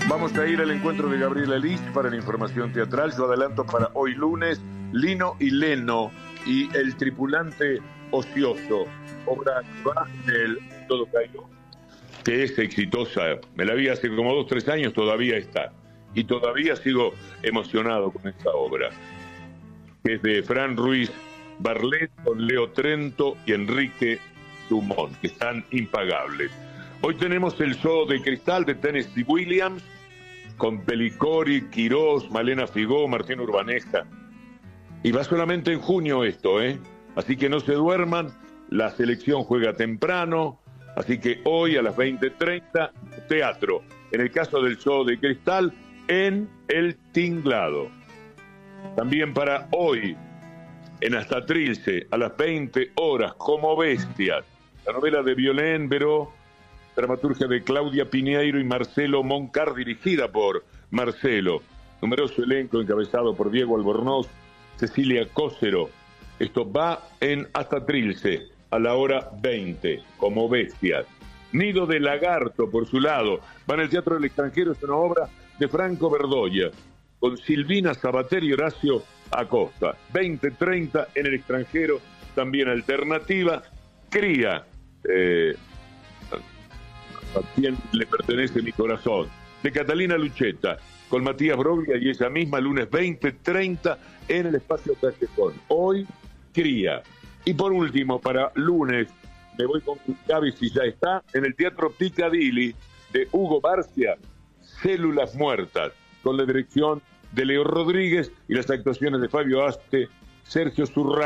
Vamos a ir al encuentro de Gabriela Lich para la información teatral. Yo adelanto para hoy lunes Lino y Leno y El tripulante ocioso, obra que va del Todo Cairo, que es exitosa. Me la vi hace como 2 o 3 años, todavía está. Y todavía sigo emocionado con esta obra, que es de Fran Ruiz Barlet, con Leo Trento y Enrique Dumont, que están impagables. Hoy tenemos el Zoo de Cristal de Tennessee Williams, con Pelicori, Quirós, Malena Figó, Martín Urbaneja. Y va solamente en junio esto, ¿eh? Así que no se duerman, la selección juega temprano, así que hoy a las 20:30, teatro. En el caso del Zoo de Cristal, en El Tinglado. También para hoy, en Hasta Trilce, a las 20 horas, Como Bestias, la novela de Violén Veró, dramaturgia de Claudia Piñeiro y Marcelo Moncar, dirigida por Marcelo. Numeroso elenco encabezado por Diego Albornoz, Cecilia Cócero. Esto va en Hasta Trilce, a la hora 20, Como Bestias. Nido de Lagarto, por su lado, va en el Teatro del Extranjero, es una obra de Franco Verdoya, con Silvina Sabater y Horacio Acosta. 20:30 en el Extranjero, también alternativa. Cría, ¿a quién le pertenece mi corazón?, de Catalina Lucheta, con Matías Broglia y ella misma, lunes 20:30 en el Espacio Callejón. Hoy, Cría. Y por último, para lunes, me voy con Gaby, si ya está, en el Teatro Piccadilly de Hugo Barcia, Células Muertas, con la dirección de Leo Rodríguez y las actuaciones de Fabio Aste, Sergio Zurra.